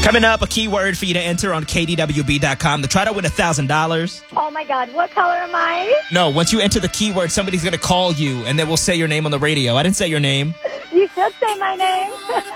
Coming up, a keyword for you to enter on KDWB.com to try to win $1,000. Oh, my God. What color am I? No, once you enter the keyword, somebody's going to call you, and then we'll say your name on the radio. I didn't say your name. You should say my name.